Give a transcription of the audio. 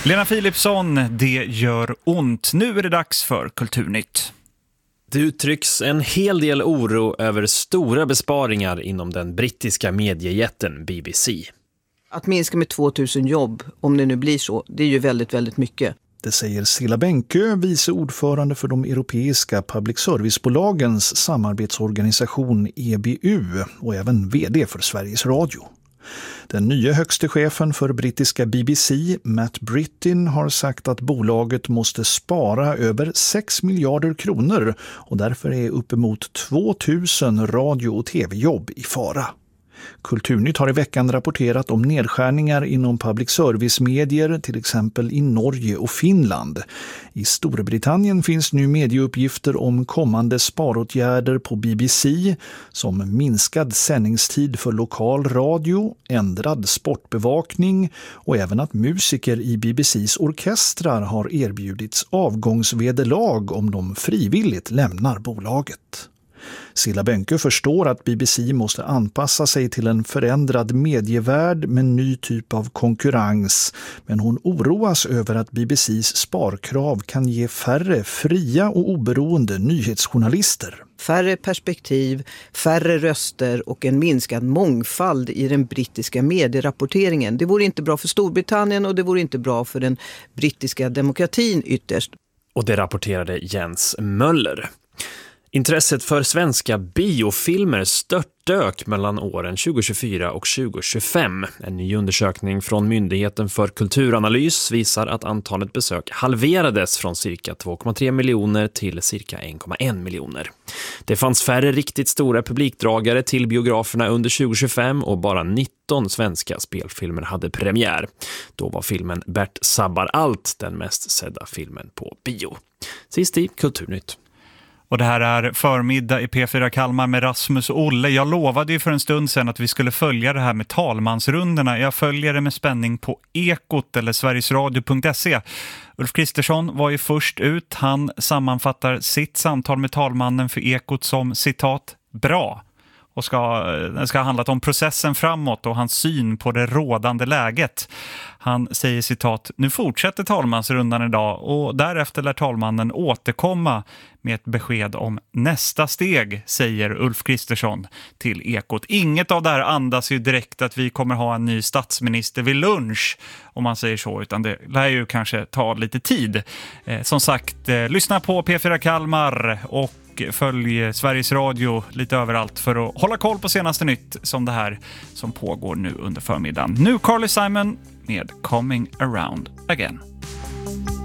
Lena Philipsson, det gör ont. Nu är det dags för Kulturnytt. Det uttrycks en hel del oro över stora besparingar inom den brittiska mediejätten BBC. Att minska med 2000 jobb, om det nu blir så, det är ju väldigt, väldigt mycket. Det säger Cilla Bänkö, vice ordförande för de europeiska public servicebolagens samarbetsorganisation EBU och även vd för Sveriges Radio. Den nya högste chefen för brittiska BBC, Matt Brittin, har sagt att bolaget måste spara över 6 miljarder kronor och därför är uppemot 2000 radio- och tv-jobb i fara. Kulturnytt har i veckan rapporterat om nedskärningar inom public service-medier, till exempel i Norge och Finland. I Storbritannien finns nu medieuppgifter om kommande sparåtgärder på BBC, som minskad sändningstid för lokal radio, ändrad sportbevakning och även att musiker i BBCs orkestrar har erbjudits avgångsvederlag om de frivilligt lämnar bolaget. Cilla Bänkö förstår att BBC måste anpassa sig till en förändrad medievärld med ny typ av konkurrens, men hon oroas över att BBCs sparkrav kan ge färre fria och oberoende nyhetsjournalister. Färre perspektiv, färre röster och en minskad mångfald i den brittiska medierapporteringen. Det vore inte bra för Storbritannien och det vore inte bra för den brittiska demokratin ytterst. Och det rapporterade Jens Möller. Intresset för svenska biofilmer störtdök mellan åren 2024 och 2025. En ny undersökning från Myndigheten för kulturanalys visar att antalet besök halverades från cirka 2,3 miljoner till cirka 1,1 miljoner. Det fanns färre riktigt stora publikdragare till biograferna under 2025 och bara 19 svenska spelfilmer hade premiär. Då var filmen Bert sabbar allt den mest sedda filmen på bio. Sist i Kulturnytt. Och det här är förmiddag i P4 Kalmar med Rasmus och Olle. Jag lovade ju för en stund sedan att vi skulle följa det här med talmansrundorna. Jag följer det med spänning på Ekot eller sverigesradio.se. Ulf Kristersson var ju först ut. Han sammanfattar sitt samtal med talmannen för Ekot som citat bra. Och ska ha handlat om processen framåt och hans syn på det rådande läget. Han säger citat, nu fortsätter talmansrundan idag och därefter lär talmannen återkomma med ett besked om nästa steg, säger Ulf Kristersson till Ekot. Inget av det här andas ju direkt att vi kommer ha en ny statsminister vid lunch, om man säger så, utan det lär ju kanske ta lite tid. Som sagt, lyssna på P4 Kalmar och följ Sveriges Radio lite överallt för att hålla koll på senaste nytt som det här som pågår nu under förmiddagen. Nu Carly Simon med Coming Around Again.